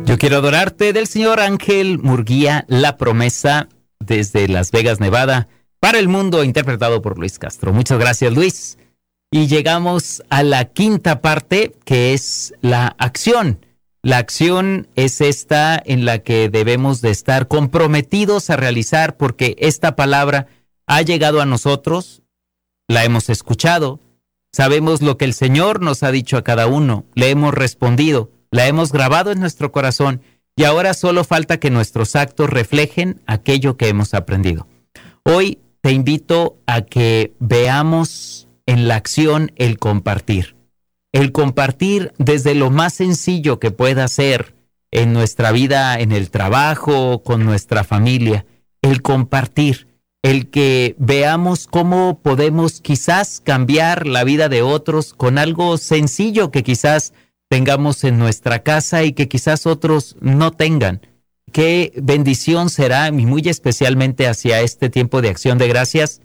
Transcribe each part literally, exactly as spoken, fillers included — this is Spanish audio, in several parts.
Yo quiero adorarte del señor Ángel Murguía, La Promesa, desde Las Vegas, Nevada, para el mundo, interpretado por Luis Castro. Muchas gracias, Luis. Y llegamos a la quinta parte, que es la acción. La acción es esta en la que debemos de estar comprometidos a realizar, porque esta palabra ha llegado a nosotros, la hemos escuchado, sabemos lo que el Señor nos ha dicho a cada uno, le hemos respondido, la hemos grabado en nuestro corazón y ahora solo falta que nuestros actos reflejen aquello que hemos aprendido. Hoy te invito a que veamos en la acción el compartir. El compartir desde lo más sencillo que pueda ser en nuestra vida, en el trabajo, con nuestra familia. El compartir, el que veamos cómo podemos quizás cambiar la vida de otros con algo sencillo que quizás tengamos en nuestra casa y que quizás otros no tengan. Qué bendición será, y muy especialmente hacia este tiempo de acción de gracias,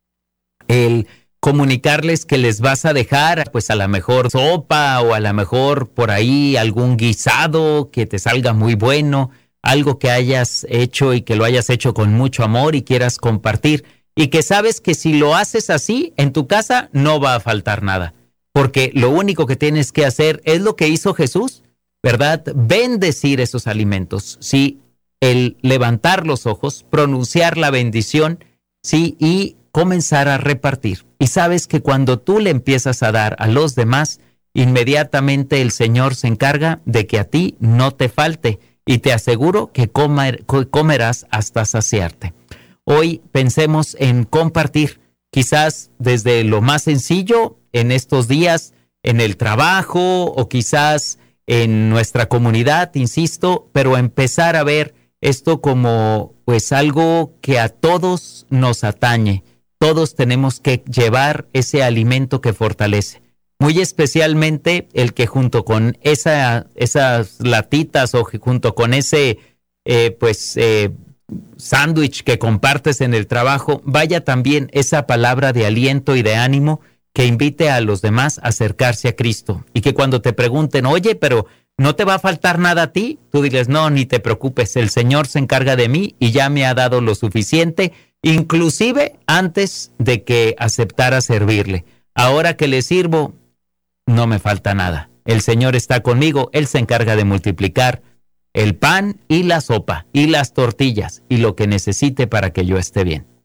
el comunicarles que les vas a dejar, pues a la mejor sopa o a la mejor por ahí algún guisado que te salga muy bueno, algo que hayas hecho y que lo hayas hecho con mucho amor y quieras compartir, y que sabes que si lo haces así, en tu casa no va a faltar nada. Porque lo único que tienes que hacer es lo que hizo Jesús, ¿verdad? Bendecir esos alimentos, sí, el levantar los ojos, pronunciar la bendición, sí, y comenzar a repartir. Y sabes que cuando tú le empiezas a dar a los demás, inmediatamente el Señor se encarga de que a ti no te falte, y te aseguro que comer, comerás hasta saciarte. Hoy pensemos en compartir, quizás desde lo más sencillo, en estos días, en el trabajo o quizás en nuestra comunidad, insisto, pero empezar a ver esto como pues algo que a todos nos atañe. Todos tenemos que llevar ese alimento que fortalece. Muy especialmente el que junto con esa, esas latitas o junto con ese eh, pues eh, sándwich que compartes en el trabajo, vaya también esa palabra de aliento y de ánimo que invite a los demás a acercarse a Cristo. Y que cuando te pregunten, oye, pero ¿no te va a faltar nada a ti? Tú diles, no, ni te preocupes, el Señor se encarga de mí y ya me ha dado lo suficiente, inclusive antes de que aceptara servirle. Ahora que le sirvo, no me falta nada. El Señor está conmigo, Él se encarga de multiplicar el pan y la sopa y las tortillas y lo que necesite para que yo esté bien.